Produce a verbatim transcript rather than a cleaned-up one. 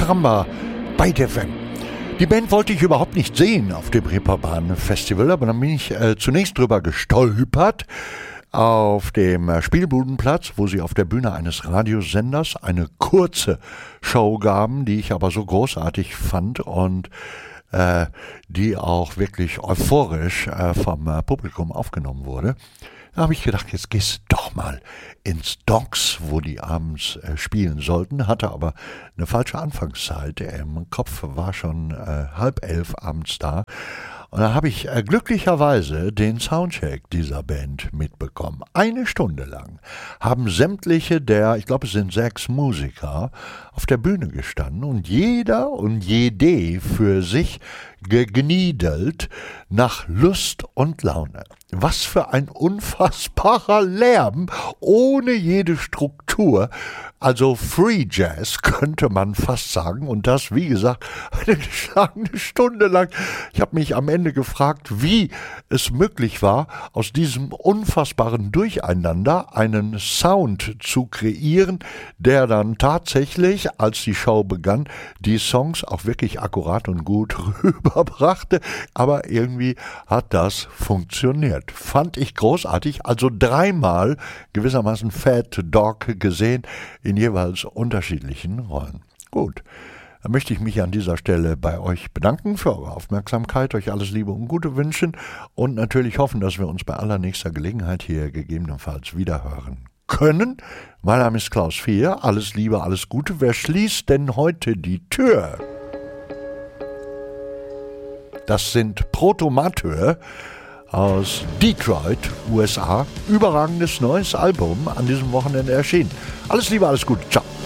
Caramba bei Def M. Die Band wollte ich überhaupt nicht sehen auf dem Reeperbahn Festival, aber dann bin ich äh, zunächst drüber gestolpert auf dem äh, Spielbudenplatz, wo sie auf der Bühne eines Radiosenders eine kurze Show gaben, die ich aber so großartig fand und äh, die auch wirklich euphorisch äh, vom äh, Publikum aufgenommen wurde. Da habe ich gedacht, jetzt gehst du doch mal ins Docks, wo die abends äh, spielen sollten, hatte aber eine falsche Anfangszeit. Im Kopf war schon äh, halb elf abends da. Und da habe ich äh, glücklicherweise den Soundcheck dieser Band mitbekommen. Eine Stunde lang haben sämtliche der, ich glaube es sind sechs Musiker, auf der Bühne gestanden und jeder und jede für sich gegniedelt nach Lust und Laune. Was für ein unfassbarer Lärm, ohne jede Struktur. Also Free Jazz könnte man fast sagen. Und das, wie gesagt, eine geschlagene Stunde lang. Ich habe mich am Ende gefragt, wie es möglich war, aus diesem unfassbaren Durcheinander einen Sound zu kreieren, der dann tatsächlich, als die Show begann, die Songs auch wirklich akkurat und gut rüberbrachte. Aber irgendwie hat das funktioniert. Fand ich großartig. Also dreimal gewissermaßen Fat Dog gesehen in jeweils unterschiedlichen Rollen. Gut, dann möchte ich mich an dieser Stelle bei euch bedanken für eure Aufmerksamkeit, euch alles Liebe und Gute wünschen und natürlich hoffen, dass wir uns bei allernächster Gelegenheit hier gegebenenfalls wiederhören können. Mein Name ist Klaus Vier, alles Liebe, alles Gute. Wer schließt denn heute die Tür? Das sind Protomateur aus Detroit, U S A. Überragendes neues Album an diesem Wochenende erschienen. Alles Liebe, alles Gute. Ciao.